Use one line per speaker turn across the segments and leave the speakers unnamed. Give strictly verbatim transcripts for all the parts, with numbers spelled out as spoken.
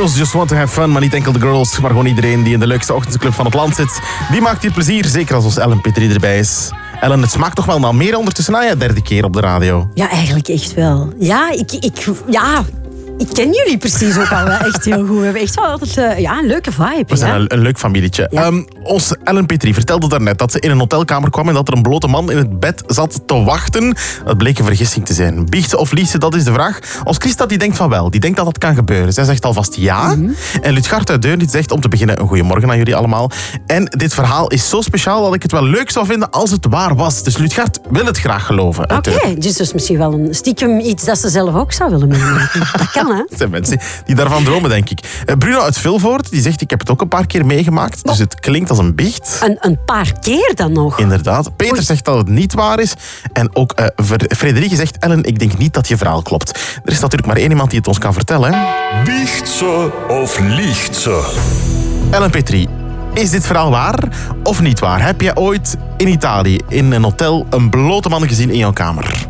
Girls just want to have fun, maar niet enkel de girls, maar gewoon iedereen die in de leukste ochtendclub van het land zit. Die maakt hier plezier, zeker als ons Ellen Petrie erbij is. Ellen, het smaakt toch wel naar meer ondertussen aan je derde keer op de radio?
Ja, eigenlijk echt wel. Ja, ik... ik ja... Ik ken jullie precies ook al wel echt heel goed. We hebben echt wel altijd uh, ja, een leuke vibe.
We zijn een, een leuk familietje. Ja. Um, ons Ellen Petrie vertelde daarnet dat ze in een hotelkamer kwam en dat er een blote man in het bed zat te wachten. Dat bleek een vergissing te zijn. Biecht ze of liegt ze, dat is de vraag. Ons Christa die denkt van wel, die denkt dat dat kan gebeuren. Zij zegt alvast ja. Mm-hmm. En Lutgard uit Deurne die zegt om te beginnen een goeiemorgen aan jullie allemaal. En dit verhaal is zo speciaal dat ik het wel leuk zou vinden als het waar was. Dus Lutgard wil het graag geloven.
Oké, okay, dus dat is misschien wel een stiekem iets dat ze zelf ook zou willen meemaken. Dat kan.
Het zijn mensen die daarvan dromen, denk ik. Bruno uit Vilvoorde, die zegt, ik heb het ook een paar keer meegemaakt. Dus het klinkt als een biecht.
Een, een paar keer dan nog?
Inderdaad. Peter Oei. zegt dat het niet waar is. En ook uh, Frederike zegt, Ellen, ik denk niet dat je verhaal klopt. Er is natuurlijk maar één iemand die het ons kan vertellen.
Biecht ze of liegt ze?
Ellen Petrie, is dit verhaal waar of niet waar? Heb jij ooit in Italië in een hotel een blote man gezien in jouw kamer?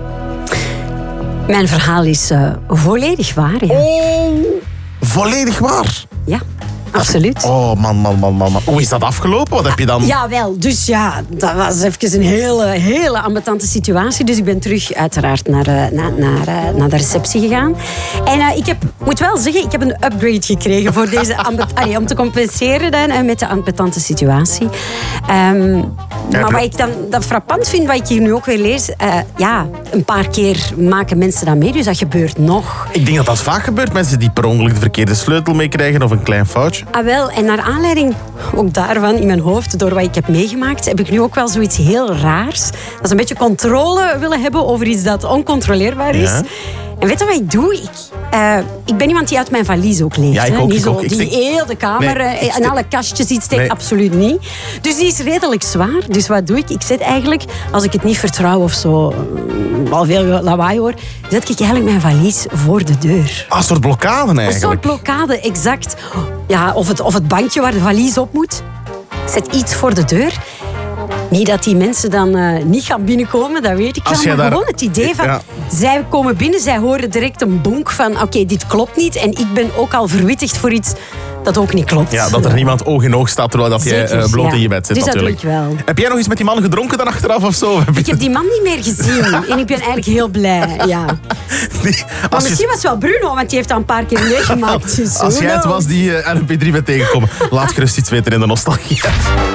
Mijn verhaal is uh, volledig waar, ja.
Oh, volledig waar?
Ja, absoluut.
Oh, man, man, man, man. Hoe is dat afgelopen? Wat heb je dan...
Ja, wel. Dus ja, dat was even een hele, hele ambetante situatie. Dus ik ben terug uiteraard naar, uh, naar, naar, uh, naar de receptie gegaan. En uh, ik heb, moet wel zeggen, ik heb een upgrade gekregen voor deze ambet- Allee, om te compenseren dan, uh, met de ambetante situatie. Um, maar wat ik dan dat frappant vind, wat ik hier nu ook weer lees, uh, ja, een paar keer maken mensen dat mee, dus dat gebeurt nog.
Ik denk dat dat vaak gebeurt. Mensen die per ongeluk de verkeerde sleutel meekrijgen of een klein foutje.
Ah, wel, en naar aanleiding ook daarvan in mijn hoofd, door wat ik heb meegemaakt, heb ik nu ook wel zoiets heel raars. Dat is een beetje controle willen hebben over iets dat oncontroleerbaar is. Ja. En weet je wat ik doe? Ik, uh, ik ben iemand die uit mijn valies ook leeft.
Ja, ik
hè?
ook,
Niet
ik
zo,
ook. Ik
die
stek...
heel de kamer nee, en stek... alle kastjes iets steekt, nee. Absoluut niet. Dus die is redelijk zwaar. Dus wat doe ik? Ik zet eigenlijk, als ik het niet vertrouw of zo, al veel lawaai hoor, zet ik eigenlijk mijn valies voor de deur.
Ah, een soort blokkade eigenlijk.
Een soort blokkade, exact. Ja, of het, of het bankje waar de valies op moet. Ik zet iets voor de deur. Niet dat die mensen dan uh, niet gaan binnenkomen, dat weet ik wel. Maar daar... gewoon het idee van, ja. Zij komen binnen, zij horen direct een bonk van, oké, okay, dit klopt niet. En ik ben ook al verwittigd voor iets dat ook niet klopt.
Ja, dat er niemand oog in oog staat terwijl dat jij uh, bloot ja. in je bed zit,
dus
natuurlijk.
Dat doe ik wel.
Heb jij nog eens met die man gedronken dan achteraf of zo?
Ik heb die man niet meer gezien. En ik ben eigenlijk heel blij, ja. Die, maar misschien je... was het wel Bruno, want die heeft dat een paar keer meegemaakt. Dus
als jij het was die uh, Ellen Petrie bent tegengekomen, laat gerust iets weten in de nostalgie.